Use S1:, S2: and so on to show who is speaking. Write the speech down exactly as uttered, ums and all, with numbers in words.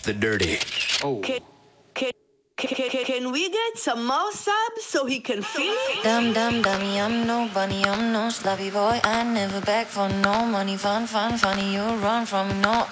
S1: the dirty.
S2: Oh.
S3: Can, can, can, can, can we get some more subs so he can feel it?
S4: Dumb, dumb, dummy, I'm no bunny, I'm no sloppy boy. I never beg for no money, fun, fun, funny. You run from me, no,